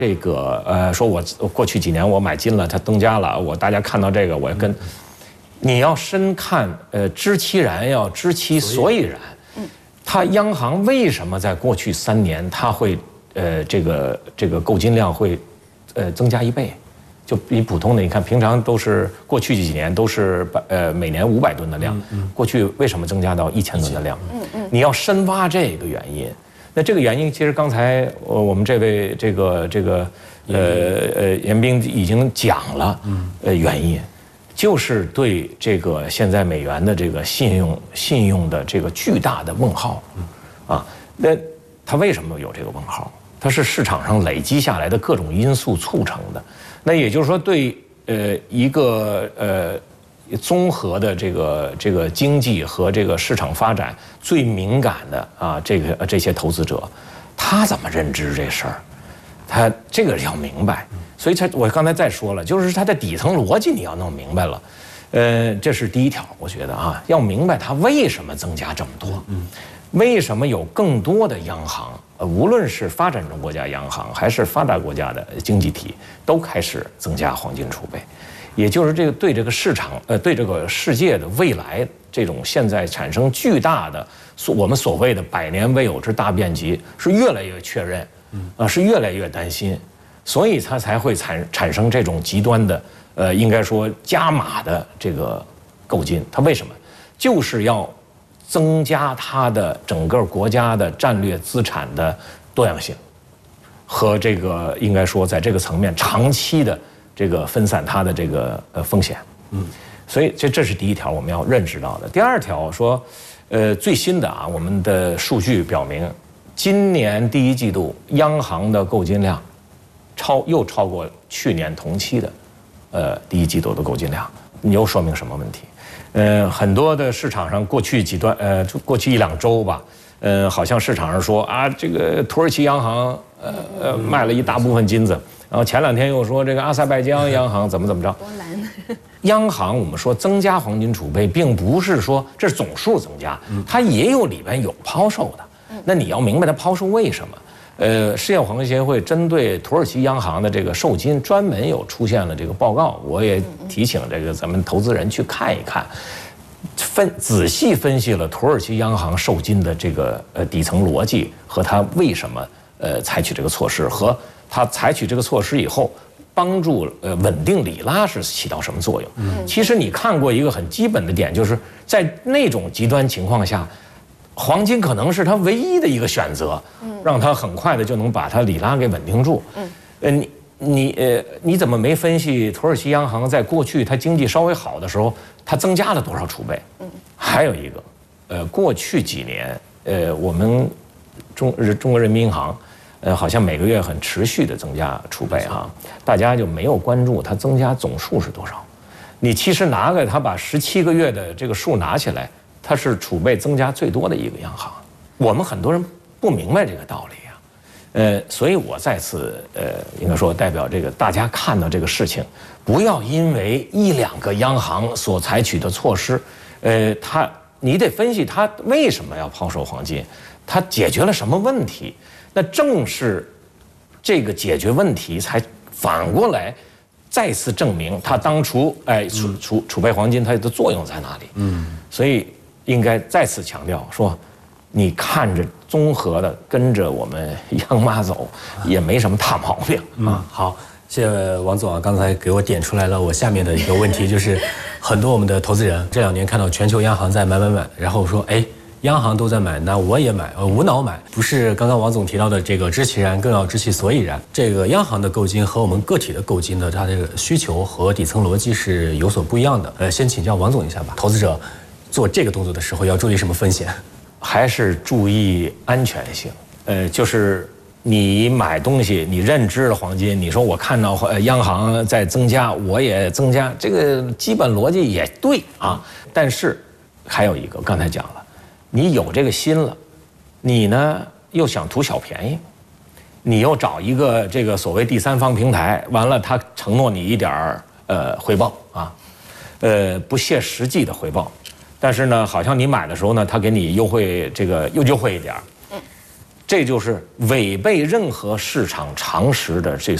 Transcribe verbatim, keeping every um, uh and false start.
这个呃，说我过去几年我买金了，它增加了，我大家看到这个，我跟你要深看，呃，知其然要知其所以然。嗯，它央行为什么在过去三年它会呃这个这个购金量会呃增加一倍？就比普通的，你看平常都是过去几年都是呃每年五百吨的量，过去为什么增加到一千吨的量？嗯嗯，你要深挖这个原因。那这个原因，其实刚才呃我们这位这个这个呃呃严彬已经讲了，呃原因，就是对这个现在美元的这个信用信用的这个巨大的问号，啊，那它为什么有这个问号？它是市场上累积下来的各种因素促成的。那也就是说，对呃一个呃。综合的这个这个经济和这个市场发展最敏感的啊，这个这些投资者，他怎么认知这事儿？他这个要明白。所以他我刚才再说了，就是他的底层逻辑你要弄明白了。呃，这是第一条，我觉得啊，要明白它为什么增加这么多，为什么有更多的央行，呃，无论是发展中国家央行还是发达国家的经济体，都开始增加黄金储备。也就是这个对这个市场，呃，对这个世界的未来这种现在产生巨大的，所我们所谓的百年未有之大变局，是越来越确认，啊，是越来越担心，所以它才会产产生这种极端的，呃，应该说加码的这个购金。它为什么？就是要增加它的整个国家的战略资产的多样性，和这个应该说在这个层面长期的。这个分散它的这个呃风险，嗯，所以这这是第一条我们要认识到的。第二条说，呃，最新的啊，我们的数据表明，今年第一季度央行的购金量超又超过去年同期的，呃，第一季度的购金量，你又说明什么问题？呃，很多的市场上过去几段呃过去一两周吧，呃，好像市场上说啊，这个土耳其央行呃呃卖了一大部分金子。然后前两天又说这个阿塞拜疆央行怎么怎么着？波兰央行我们说增加黄金储备，并不是说这是总数增加，它也有里边有抛售的。那你要明白它抛售为什么？呃，世界黄金协会针对土耳其央行的这个售金专门有出现了这个报告，我也提醒这个咱们投资人去看一看，分仔细分析了土耳其央行售金的这个呃底层逻辑和它为什么呃采取这个措施和。它采取这个措施以后，帮助呃稳定里拉是起到什么作用？嗯，其实你看过一个很基本的点，就是在那种极端情况下，黄金可能是它唯一的一个选择，嗯，让它很快的就能把它里拉给稳定住。嗯，呃，你你呃你怎么没分析土耳其央行在过去它经济稍微好的时候，它增加了多少储备？嗯，还有一个，呃，过去几年，呃，我们中中国人民银行。呃，好像每个月很持续的增加储备哈，大家就没有关注它增加总数是多少。你其实拿个它把十七个月的这个数拿起来，它是储备增加最多的一个央行。我们很多人不明白这个道理啊，呃，所以我再次呃，应该说代表这个大家看到这个事情，不要因为一两个央行所采取的措施，呃，它你得分析它为什么要抛售黄金，它解决了什么问题。那正是这个解决问题，才反过来再次证明它当初哎储储储备黄金它的作用在哪里。嗯，所以应该再次强调说，你看着综合的跟着我们央妈走，也没什么大毛病啊。 嗯，好，谢谢王总啊，刚才给我点出来了我下面的一个问题，就是很多我们的投资人这两年看到全球央行在买买买，然后说哎。央行都在买，那我也买，呃，无脑买，不是刚刚王总提到的这个知其然，更要知其所以然。这个央行的购金和我们个体的购金的它这个需求和底层逻辑是有所不一样的。呃，先请教王总一下吧，投资者做这个动作的时候要注意什么风险？ 还是注意安全性。呃，就是你买东西，你认知了黄金，你说我看到央行在增加，我也增加，这个基本逻辑也对啊。但是还有一个，刚才讲了。你有这个心了，你呢又想图小便宜，你又找一个这个所谓第三方平台，完了他承诺你一点儿呃回报啊，呃不切实际的回报，但是呢，好像你买的时候呢，他给你优惠这个又优惠一点儿， 这就是违背任何市场常识的这